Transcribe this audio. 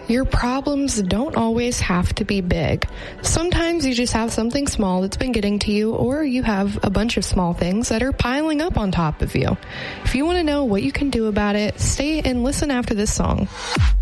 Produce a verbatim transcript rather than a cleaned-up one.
Your problems don't always have to be big. Sometimes you just have something small that's been getting to you, or you have a bunch of small things that are piling up on top of you. If you want to know what you can do about it, stay and listen after this song.